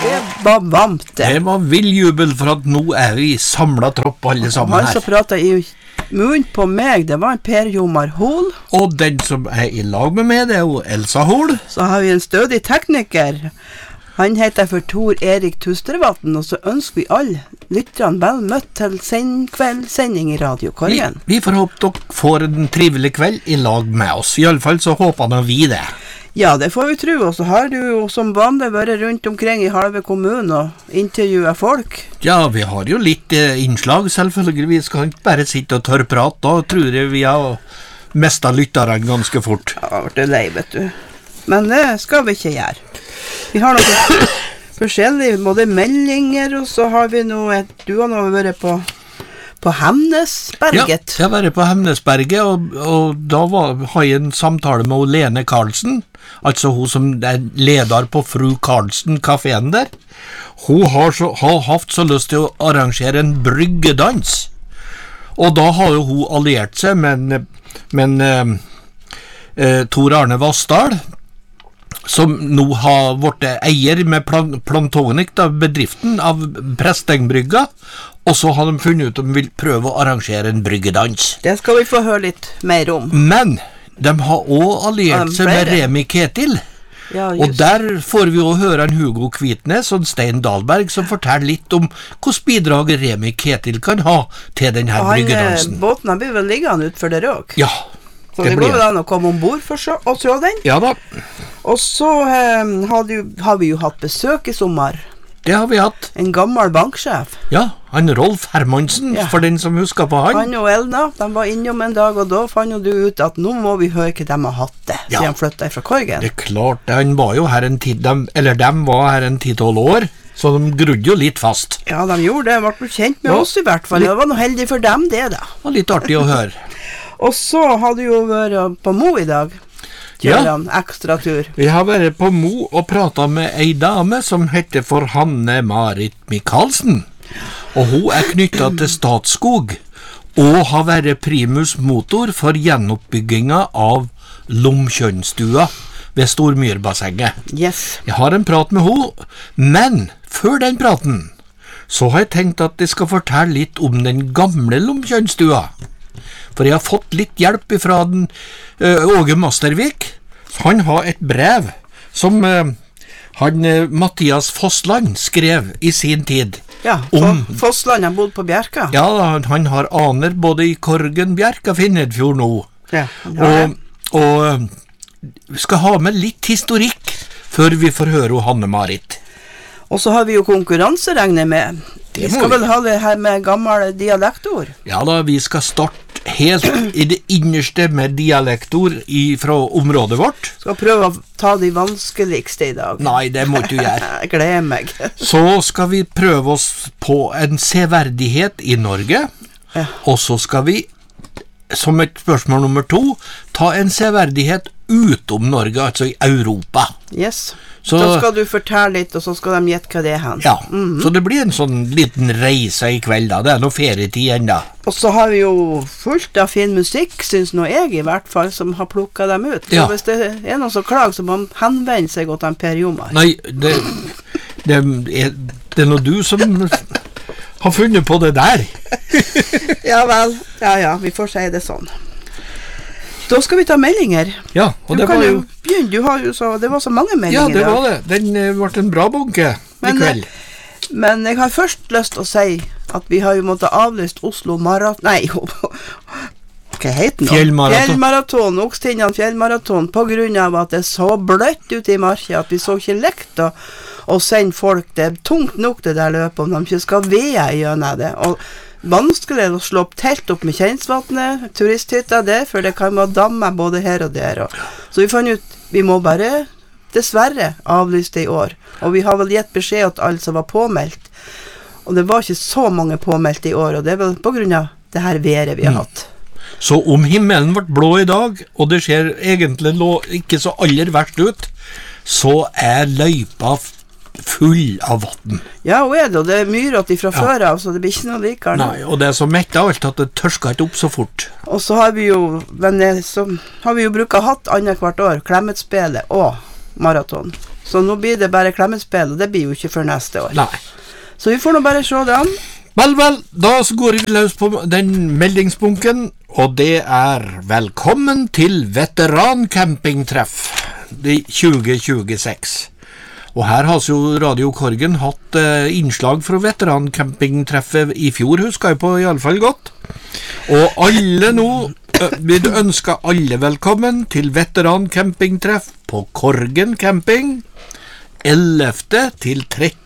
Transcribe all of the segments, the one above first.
Det var varmt det. Det var vill jubel for at nå vi samlet tropp alle sammen her. Han som pratet i munnen på meg, det var en Per Jomar Hol. Og den som i lag med meg, det jo Elsa Hol. Så har vi en stødig tekniker. Han heter for Tor Erik Tustervatn, og så ønsker vi alle lytterne vel møtt til kveldssending i Radio Korgen. Vi får håpe dere får en trivelig kveld i lag med oss. I alle fall så håper nå vi det. Ja, det får vi tro, og så har du jo som vanlig vært rundt omkring i halve kommunen og intervjuet folk. Ja, vi har jo litt innslag, selvfølgelig. Vi skal ikke bare sitte og tørrprate, da tror jeg vi har mistet lytterne ganske fort. Ja, det er lei, vet du. Men det skal vi ikke gjøre. Vi har noe forskjellig, både meldinger, og så har vi noe, du har nå vært på Hemnesberget. Ja, jeg har vært på Hemnesberget, og da har jeg en samtale med Lene Karlsen, altså hun som er leder på Fru Karlsen-kaféen der. Hun har haft så lyst til å arrangere en bryggedans, og da har jo hun alliert seg med Tor Arne Vassdal, som nå har vært eier med Plantonik, da, bedriften av Prestengbrygga, og så har de funnet ut at de vil prøve å arrangere en bryggedans. Det skal vi få høre litt mer om. Men de har også alliert seg med Remi Ketil, ja, og der får vi også høre en Hugo Kvitnes og Stein Dahlberg som forteller litt om hvordan bidrag Remi Ketil kan ha til denne bryggedansen. Båten blir vel liggende ut for det røk? Ja. Så det går vel an å komme ombord for å se den? Ja da. Og så har vi jo hatt besøk i sommer. Det har vi hatt. En gammel banksjef. Ja, han Rolf Hermansen, ja. For den som husker på han. Han og Elna, de var innom en dag, og da fant jo du ut at nå må vi høre hva de har hatt det, ja. Siden han flyttet fra Korgen. Det er klart, han var jo her en tid, de var her en 10-12 år, så de grudde jo litt fast. Ja, de gjorde det, de ble kjent med oss i hvert fall. Det var noe heldig for dem, det da. Det var litt artig å høre. Og så hadde du jo vært på Mo i dag. Kjører han ekstra tur. Vi har vært på Mo og pratet med ei dame som heter for Hanne Marit Michaelsen. Og hun er knyttet til Statskog og har vært primus motor for gjenoppbygginga av Lomkjønnstua ved Stormyrbassenget. Yes. Jeg har en prat med hun, men før den praten så har jeg tenkt at jeg skal fortelle litt om den gamle Lomkjønnstua. For jeg har fått litt hjelp fra den Åge Mastervik. Han har et brev som Mathias Fossland skrev i sin tid. Ja, Fossland har bodd på Bjerka. Ja, han har aner både i Korgen, Bjerka, Finnedfjord nå. Ja, og vi skal ha med litt historikk før vi får høre Hanne Marit. Og så har vi jo konkurranseregnet med. Vi skal vel ha det her med gamle dialektord? Ja da, vi skal starte helt i det innerste med dialektord fra området vårt. Skal prøve å ta de vanskeligste i dag. Nei, det må du gjøre. Jeg gleder meg. Så skal vi prøve oss på en severdighet i Norge, ja. Og så skal vi, som et spørsmål nummer 2, ta en severdighet utom Norge, altså i Europa. Yes. Så da skal du fortelle litt, og så skal de gjette hva det er hen. Ja, så det blir en sånn liten reise i kveld da. Det er noe ferietid enda. Og så har vi jo fullt av fin musikk, synes nå jeg i hvert fall, som har plukket dem ut. Så hvis det er noen som klager, så må man henvende seg til en Per Jomar. Nei, det er noe du som har funnet på det der. Ja vel, ja, vi får si det sånn. Da skal vi ta meldinger. Ja, og det var jo begynne, det var så mange meldinger. Ja, det var det. Den ble en bra bunke i kveld. Men jeg har først lyst til å si at vi har jo måttet avlyst Oslo Maraton. Nei, hva heter den? Fjellmaraton, Okstinnene Fjellmaraton, på grunn av at det er så bløtt ute i marken at vi så ikke lekt å sende folk. Det er tungt nok det der løpet om de ikke skal veie gjennom det. Og vanskelig å slå opp telt opp med Kjensvatnet, turisthytta der, for det kan være damme både her og der. Så vi fant ut, vi må bare dessverre avlyse det i år. Og vi har vel gitt beskjed til alle som var påmeldt. Og det var ikke så mange påmeldt i år, og det er vel på grunn av det her været vi har hatt. Så om himmelen ble blå i dag, og det ser egentlig ikke så aller verst ut, så er løypa full av vatten. Ja, og det er myret fra før av, så det blir ikke noe likere. Nei, og det er så mett av alt at det tørsker ikke opp så fort. Og så har vi jo brukt hatt annet hvert år, Klemetspelet og maraton. Så nå blir det bare klemmespill, og det blir jo ikke før neste år. Nei. Så vi får nå bare se det an. Vel, da går vi løs på den meldingspunken, og det velkommen til veterancampingtreff i 2026. Og her har jo Radio Korgen hatt innslag fra veterancampingtreffet i fjor, husker jeg på i alle fall godt. Og alle nå vil ønske alle velkommen til veterancampingtreff på Korgen camping 11. til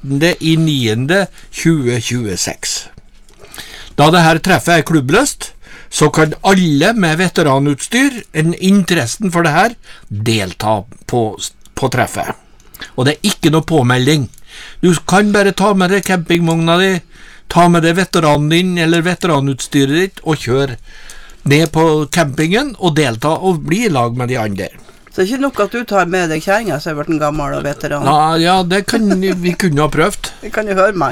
13.9.2026. Da dette treffet klubbløst, så kan alle med veteranutstyr, interessen for det her, delta på treffet. Og det ikke noe påmelding. Du kan bare ta med deg campingvogna di, ta med deg veteranen din eller veteranutstyret ditt og kjøre ned på campingen og delta og bli i lag med de andre. Så det ikke nok at du tar med deg kjæringa, så har vært en gammel og veteran. Ja, det vi kunne ha prøvd. Det kan jo høre meg.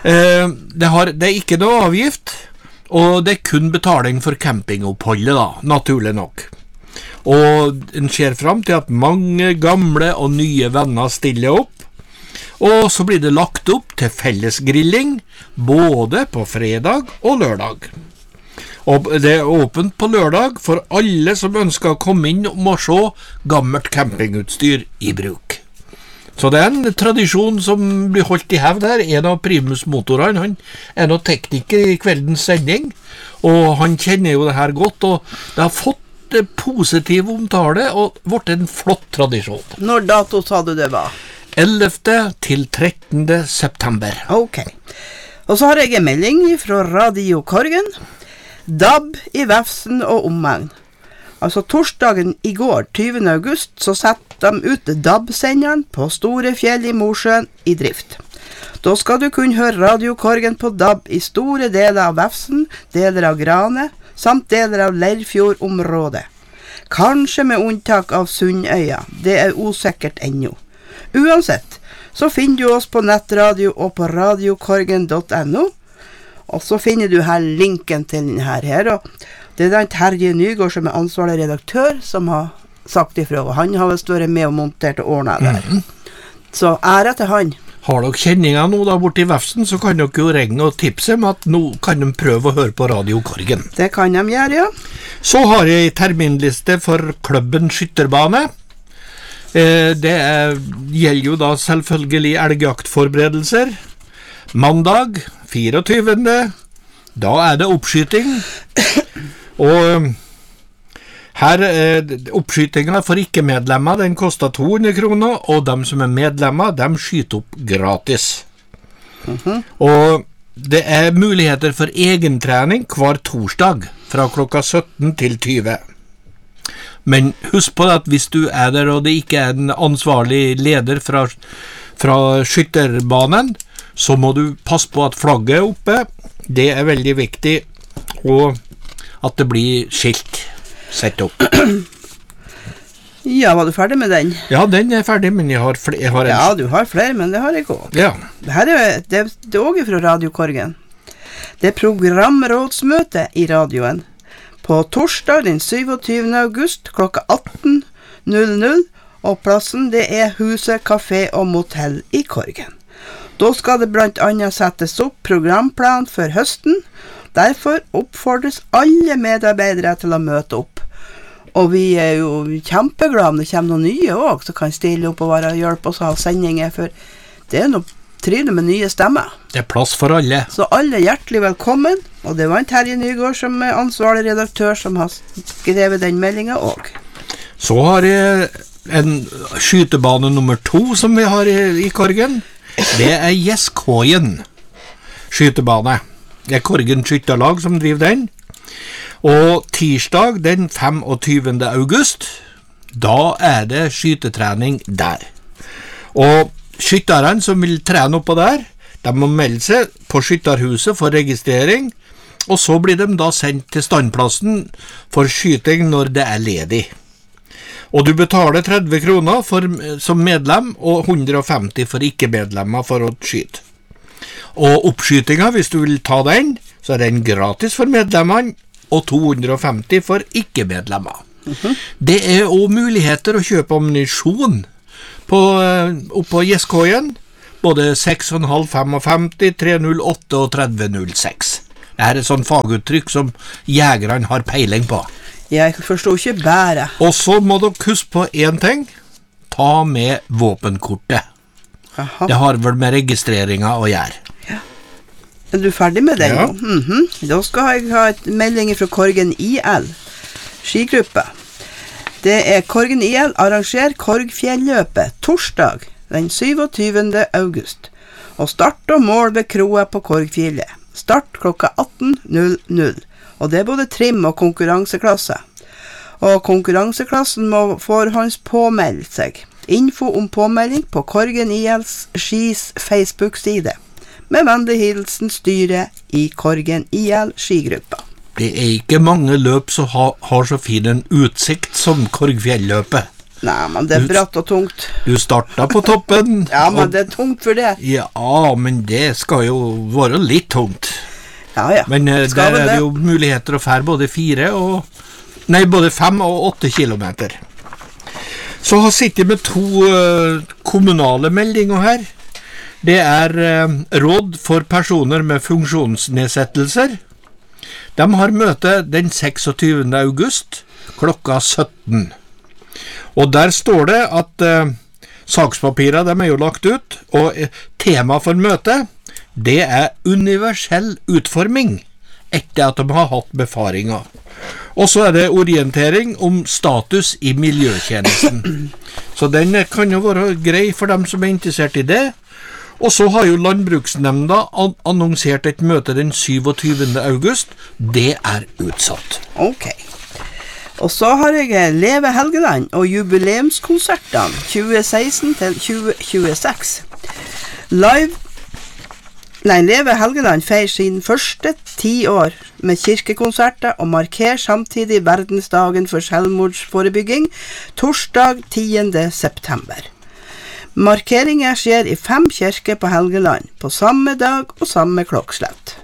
Det ikke noe avgift, og det kun betaling for campingoppholdet da, naturlig nok. Og en ser frem til at mange gamle og nye venner stiller opp, og så blir det lagt opp til fellesgrilling både på fredag og lørdag. Og det åpent på lørdag for alle som ønsker å komme inn og se gammelt campingutstyr i bruk. Så det en tradisjon som blir holdt i hevd her. En av primusmotorene, han noe tekniker i kveldens sending, og han kjenner jo det her godt, og det har fått positiv omtale og vært en flott tradisjon. Når dato sa du det var? 11. til 13. september. Ok. Og så har jeg en melding fra Radio Korgen. DAB i Vefsn og omegn. Altså torsdagen i går, 20. august, så setter de ut DAB-senderen på Store Fjell i Mosjøen i drift. Da skal du kunne høre Radio Korgen på DAB i store deler av Vefsn, deler av Grane, samt deler av Leirfjord-området. Kanskje med unntak av Sundøya, det usikkert ennå. Uansett, så finner du oss på nettradio og på radiokorgen.no, og så finner du her linken til den her, og det den Terje Nygård som ansvarlig redaktør som har sagt ifra, og han har vel vært med og montert og ordnet der. Så ære til han. Har dere kjenninger nå da borte i Vefsn, så kan dere jo ringe og tipse om at nå kan de prøve å høre på Radio Korgen. Det kan de gjøre, ja. Så har jeg terminliste for klubben Skytterbane. Det gjelder jo da selvfølgelig elgjaktforberedelser. Mandag, 24. Da det oppskyting. Og her oppskytinga for ikke-medlemmer, den koster 200 kroner, og de som medlemmer, de skyter opp gratis. Og det muligheter for egentrening hver torsdag, fra klokka 17 til 20. Men husk på at hvis du der, og det ikke en ansvarlig leder fra skytterbanen, så må du passe på at flagget oppe. Det veldig viktig, og at det blir skilt sett opp. Ja, var du ferdig med den? Ja, den ferdig, men jeg har en... Ja, du har flere, men det har jeg også. Ja. Det også fra Radio Korgen. Det programrådsmøte i radioen på torsdag den 27. august klokka 18:00, og plassen det Huset Café og Motell i Korgen. Da skal det blant annet settes opp programplan for høsten. Derfor oppfordres alle medarbeidere til å møte opp. Og vi jo kjempeglade om det kommer noen nye også, som kan stille opp og hjelpe oss å ha sendinger, for det noe trivelig med nye stemmer. Det plass for alle. Så alle hjertelig velkommen, og det var en Terje Nygård som ansvarlig redaktør som har skrevet den meldingen også. Så har jeg en skytebane nummer 2 som vi har i Korgen. Det Gjeskågen skytebane. Det Korgen skytterlag som driver den. Og tirsdag den 25. august, da det skytetrening der. Og skytterne som vil trene oppå der, de må melde seg på skytterhuset for registrering, og så blir de da sendt til standplassen for skyting når det ledig. Og du betaler 30 kroner som medlem, og 150 for ikke-medlemmer for å skyte. Og oppskytinga, hvis du vil ta den, så den gratis for medlemmene, og 250 for ikke-medlemmer. Det også muligheter å kjøpe ammunisjon oppå Gjeskågen, både 6,5, 55, 308 og 3006. Dette sånn faguttrykk som jegerne har peiling på. Jeg forstår ikke bare. Og så må dere huske på en ting. Ta med våpenkortet. Aha. Det har vel med registreringen å gjøre. Ja. Er du ferdig med det? Ja. Da skal jeg ha et melding fra Korgen IL, skigruppe. Det Korgen IL arrangerer Korgfjelløpet torsdag den 27. august. Og start og mål ved kroa på Korgfjellet. Start klokka 18.00. Og det både trim og konkurranseklasse. Og konkurranseklassen må forhåndspåmelde seg. Info om påmelding på Korgen ILs skis Facebook-side. Med vennlig hilsen styret i Korgen IL skigruppa. Det ikke mange løp som har så fin en utsikt som Korgfjelløpet. Nei, men det bratt og tungt. Du startet på toppen. Ja, men det tungt for det. Ja, men det skal jo være litt tungt. Ja. Men der det jo muligheter å fære både 5 og 8 kilometer. Så har sittet med 2 kommunale meldinger her. Det råd for personer med funksjonsnedsettelser. De har møte den 26. august klokka 17. Og der står det at sakspapirer de jo lagt ut, og tema for møtet, det universell utforming, etter at de har hatt befaringer. Og så det orientering om status i miljøtjenesten. Så den kan jo være grei for dem som interessert i det. Og så har jo Landbruksnemnda annonsert et møte den 27. august. Det utsatt. Ok. Og så har jeg Leve Helgeland og jubileumskonsertene 2016 til 2026. Leve Helgeland feirer sin første 10 år med kirkekonserter og markerer samtidig verdensdagen for selvmordsforebygging torsdag 10. september. Markeringen skjer i 5 kirker på Helgeland på samme dag og samme klokkslett.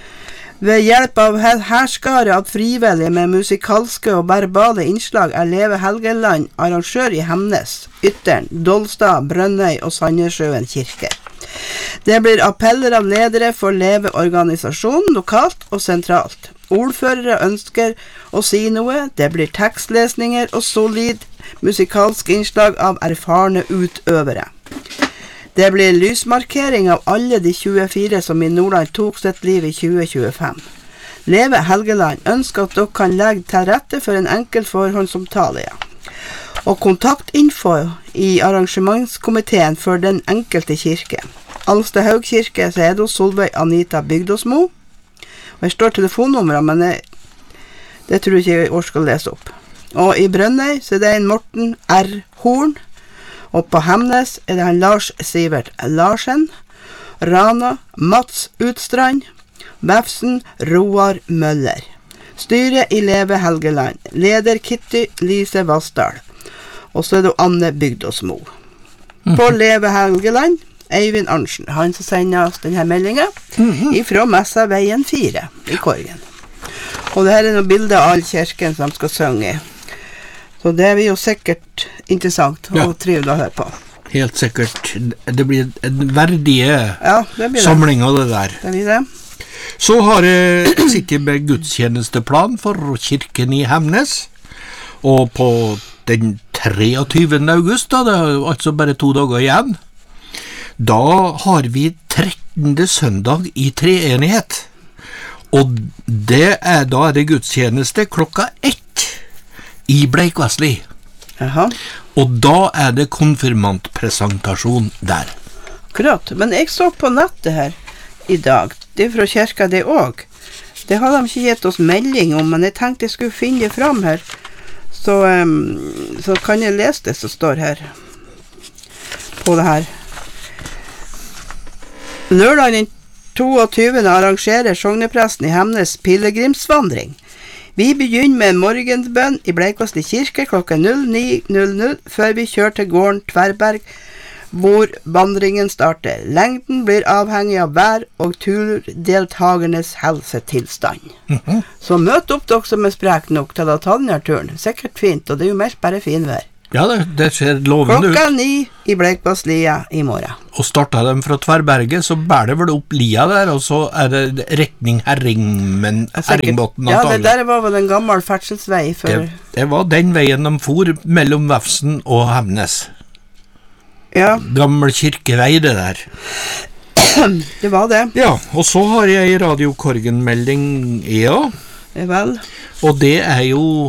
Ved hjelp av herskare av frivillige med musikalske og verbale innslag Leve Helgeland arrangør i Hemnes, Ytteren, Dolstad, Brønnøy og Sandnessjøen kirker. Det blir appeller av ledere for Leve-organisasjonen lokalt og sentralt. Ordførere ønsker å si noe, det blir tekstlesninger og solid musikalsk innslag av erfarne utøvere. Det blir lysmarkering av alle de 24 som i Nordland tok sitt liv i 2025. Leve Helgeland ønsker at dere kan legge til rette for en enkel forhåndsomtale. Og kontaktinfo i arrangementskomiteen for den enkelte kirke. Alstahaug kirke, så det Solveig Anita Bygdåsmo. Og her står telefonnummer, men det tror jeg ikke jeg orker å lese opp. Og i Brønnøy så det en Morten R. Horn. Og på Hemnes det han Lars Sivert Larsen. Rana Mats Utstrand. Vefsen Roar Møller. Styret i Leve Helgeland. Leder Kitty Lise Vassdal. Og så det Anne Bygdåsmo. På Leve Helgeland Eivind Arntzen. Han som sender oss denne meldingen ifra Messa Veien 4 i Korgen. Og det her noen bilder av all kirken som skal synge. Så det blir jo sikkert interessant og trivelig å høre på. Helt sikkert. Det blir en verdige samling av det der. Det blir det. Så har jeg sittet med gudstjenesteplan for kirken i Hemnes. Og på den 23. august, det altså bare 2 dager igjen, da har vi 13. søndag i treenighet. Og da det gudstjeneste klokka 1 i Bleikvassli. Jaha. Og da det konfirmantpresentasjon der. Akkurat, men jeg så på nettet her i dag, det fra kirka det også. Det har de ikke gitt oss melding om, men jeg tenkte jeg skulle finne det fram her. Så kan jeg lese det som står her på det her. Lørdag den 22. arrangerer sognepresten i Hemnes pilegrimsvandring. Vi begynner med morgensbønn i Bleikvassli kirke klokka 09:00 før vi kjører til gården Tverberg, hvor vandringen starter. Lengden blir avhengig av vær og turdeltagernes helsetilstand. Så møt opp dere som sprek nok til å ta denne turen. Sikkert fint, og det jo mest bare finvær. Ja, det ser lovende ut. 9 i Blekbasslia i morgen. Og startet de fra Tverrberget, så bærer det vel opp lia der, og så det retning Herringbåten. Ja, det der var vel en gammel ferdselsvei før. Det var den veien de for mellom Vefsn og Hemnes. Ja. Gammel kirkevei det der. Det var det. Ja, og så har jeg Radio Korgen-melding, ja. Vel. Og det jo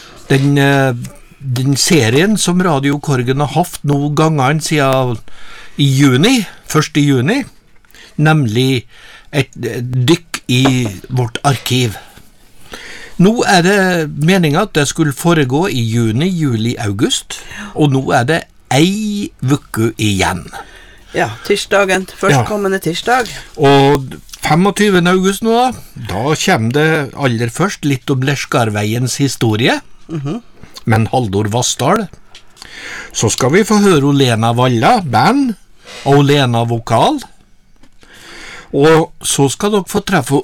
den serien som Radio Korgen har haft noen ganger siden i juni, 1. juni, nemlig et dykk i vårt arkiv. Nå det meningen at det skulle foregå i juni, juli, august, og nå det ei uke igjen. Ja, tirsdagen, førstkommende tirsdag. Og 25. august nå, da kommer det aller først litt om Leskarveiens historie, men Haldor Vassdal. Så skal vi få høre Lena Valla, band, og Lena vokal. Og så skal dere få treffe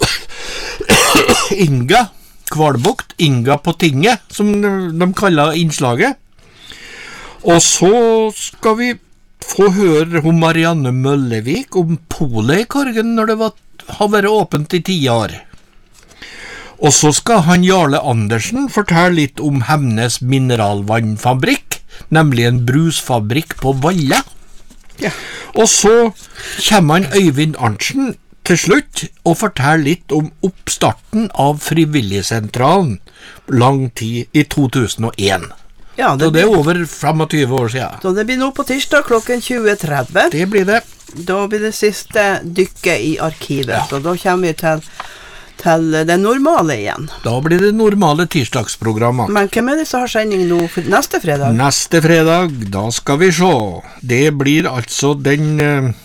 Inga Kvalbukt, Inga på tinget, som de kaller innslaget. Og så skal vi få høre om Marianne Møllevik om polet i Korgen når det har vært åpent i 10 år. Og så skal han Jarle Andersen fortelle litt om Hemnes mineralvannfabrikk, nemlig en brusfabrikk på Valle. Ja. Og så kommer han Øyvind Arntzen til slutt og forteller litt om oppstarten av Frivilligsentralen lang tid i 2001. Ja, det over 25 år siden. Så det blir nå på tirsdag klokken 20:30. Det blir det. Da blir det siste dykket i arkivet, ja. Så da kommer vi til det normale igjen. Da blir det normale tirsdagsprogrammet. Men hvem det som har sending nå for neste fredag? Neste fredag, da skal vi se. Det blir altså den...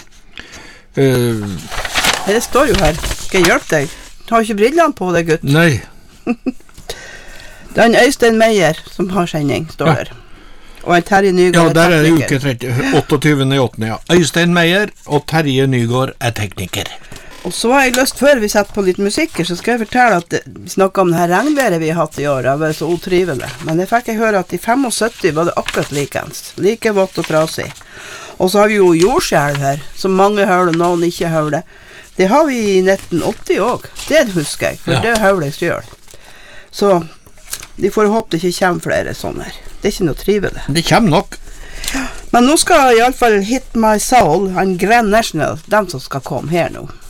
Det står jo her. Skal jeg hjelpe deg? Du har ikke brillene på deg, gutt. Nei. Det en Øystein Meyer som har sending, står der. Og en Terje Nygaard der det uke 28. Ja. Øystein Meyer og Terje Nygaard tekniker. Og så har jeg lyst, før vi setter på litt musikk, så skal jeg fortelle at vi snakker om det her regnværet vi har hatt i år, det var så utrivelig. Men jeg fikk høre at i 75 var det akkurat likens, like vått og trasig. Og så har vi jo jordskjelv her, som mange hører, noen ikke hører det. Det har vi i 1980 også, det husker jeg, for det hører jeg selv. Så de får håpe det ikke kommer flere sånne her. Det ikke noe trivelig. Det kommer nok. Men nå skal i alle fall Hit My Soul, en Grand National, dem som skal komme her nå.